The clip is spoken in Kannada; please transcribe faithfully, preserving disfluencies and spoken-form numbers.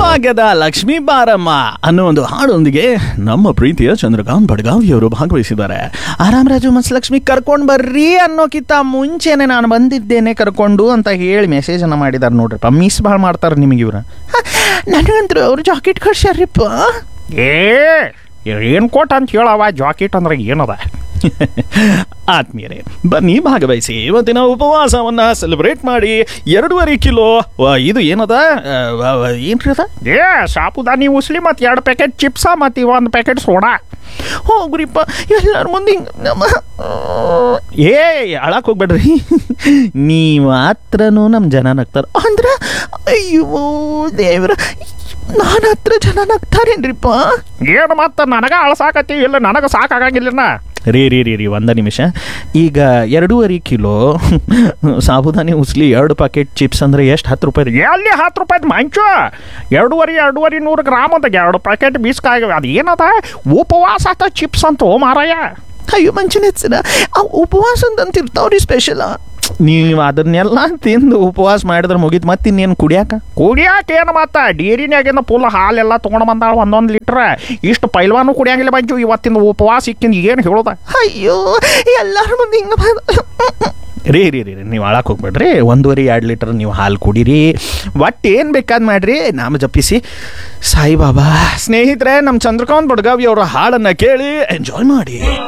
ಭಾಗ್ಯದ ಲಕ್ಷ್ಮೀ ಬಾರಮ್ಮ ಅನ್ನೋ ಒಂದು ಹಾಡೊಂದಿಗೆ ನಮ್ಮ ಪ್ರೀತಿಯ ಚಂದ್ರಕಾಂತ್ ಬಡ್ಗಾವಿಯವರು ಭಾಗವಹಿಸಿದ್ದಾರೆ. ಆರಾಮರಾಜು ಮತ್ಸ್ಯಲಕ್ಷ್ಮಿ ಕರ್ಕೊಂಡು ಬರ್ರಿ ಅನ್ನೋಕ್ಕಿಂತ ಮುಂಚೆನೆ ನಾನು ಬಂದಿದ್ದೇನೆ ಕರ್ಕೊಂಡು ಅಂತ ಹೇಳಿ ಮೆಸೇಜ್ ಅನ್ನ ಮಾಡಿದಾರೆ ನೋಡ್ರಿಪ್ಪ. ಮಿಸ್ ಭಾಳ ಮಾಡ್ತಾರೆ ನಿಮಗೆ ಇವ್ರ. ನನಗಂತೂ ಅವ್ರು ಜಾಕೆಟ್ ಕಳ್ಸ್ಯಾರಿಪ್ಪ. ಏ ಏನು ಕೋಟ್ ಅಂತ ಹೇಳವ, ಜಾಕೆಟ್ ಅಂದ್ರೆ ಏನದ? ಆತ್ಮೀಯರೇ, ಬನ್ನಿ ಭಾಗವಹಿಸಿ ಇವತ್ತಿನ ಉಪವಾಸವನ್ನ ಸೆಲೆಬ್ರೇಟ್ ಮಾಡಿ. ಎರಡೂವರೆ ಕಿಲೋ ಇದು ಏನದ ಏನ್ರಿ ಅದ? ಏ ಸಾಬುದಾನಿ ಉಸ್ಲಿ ಮತ್ತು ಎರಡು ಪ್ಯಾಕೆಟ್ ಚಿಪ್ಸ ಮತ್ತು ಒಂದು ಪ್ಯಾಕೆಟ್ ಸೋಡಾ. ಹೋಗ್ರಿಪ್ಪ ಎಲ್ಲರ ಮುಂದೆ ನಮ್ಮ ಏ ಅಳಕ್ ಹೋಗ್ಬೇಡ್ರಿ. ನೀ ಮಾತ್ರನೂ ನಮ್ಮ ಜನ ನಗ್ತಾರ ಅಂದ್ರೆ ಅಯ್ಯೋ ದೇವ್ರ, ನಾನು ಹತ್ರ ಜನ ನಗ್ತಾರೇನ್ರಿಪ್ಪ? ಏನು ಮತ್ತೆ ನನಗೆ ಅಳಸಾಕತ್ತಿ ಇಲ್ಲ, ನನಗೆ ಸಾಕಾಗಂಗಿಲ್ಲ. ರೀ ರೀ ರೀ ರೀ ಒಂದು ನಿಮಿಷ. ಈಗ ಎರಡೂವರೆ ಕಿಲೋ ಸಾಬುದಾನಿ ಉಸ್ಲಿ ಎರಡು ಪ್ಯಾಕೆಟ್ ಚಿಪ್ಸ್ ಅಂದ್ರೆ ಎಷ್ಟು? ಹತ್ತು ರೂಪಾಯಿ. ಎಲ್ಲಿ ಹತ್ತು ರೂಪಾಯ್ದು ಮಂಚು? ಎರಡೂವರೆ ಎರಡೂವರೆ ನೂರು ಗ್ರಾಮ್ ಅಂತ ಎರಡು ಪ್ಯಾಕೆಟ್ ಬೀಸ್ಕಾಗ ಅದು ಏನದ? ಉಪವಾಸ ಆತ ಚಿಪ್ಸ್ ಅಂತ ಓ ಮಾರಾಯ. ಅಯ್ಯೋ ಮಂಚಿನ ಹೆಸರ ಆ ಉಪವಾಸ ಅಂತ ಇರ್ತಾವ್ರಿ ಸ್ಪೆಷಲ್. ನೀವು ಅದನ್ನೆಲ್ಲ ತಿಂದು ಉಪವಾಸ ಮಾಡಿದ್ರೆ ಮುಗಿತು. ಮತ್ತೆ ಇನ್ನೇನು ಕುಡಿಯಾಕ ಕುಡಿಯಾಕ ಏನು ಮತ್ತೆ ಡೇರಿನಾಗಿಂದ ಫುಲ್ ಹಾಲೆಲ್ಲ ತೊಗೊಂಡು ಬಂದಾಳ ಒಂದೊಂದು ಲೀಟ್ರ್. ಇಷ್ಟು ಪೈಲ್ವಾನು ಕುಡಿಯಂಗಿಲ್ಲ ಬಂಚು ಇವತ್ತಿಂದ ಉಪವಾಸ ಇಕ್ಕಿಂದ ಏನು ಹೇಳೋದ? ಅಯ್ಯೋ ಎಲ್ಲರ ಮುಂದೆ ಹಿಂಗೆ ರೀ ರೀ ರೀ ನೀವು ಹಾಳಕ್ಕೆ ಹೋಗ್ಬೇಡ್ರಿ. ಒಂದೂವರೆ ಎರಡು ಲೀಟರ್ ನೀವು ಹಾಲು ಕುಡೀರಿ, ಒಟ್ಟು ಏನು ಬೇಕಾದ್ ಮಾಡಿರಿ, ನಾಮ ಜಪಿಸಿ ಸಾಯಿಬಾಬಾ. ಸ್ನೇಹಿತರೆ, ನಮ್ಮ ಚಂದ್ರಕಾಂತ್ ಬಡ್ಗಾವಿ ಅವರ ಹಾಡನ್ನು ಕೇಳಿ ಎಂಜಾಯ್ ಮಾಡಿ.